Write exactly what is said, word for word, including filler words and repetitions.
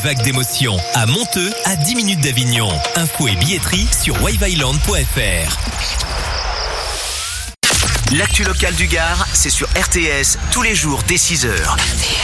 Vague d'émotion à Monteux, à dix minutes d'Avignon. Info et billetterie sur waveiland point f r. L'actu locale du Gard, c'est sur R T S tous les jours dès six heures.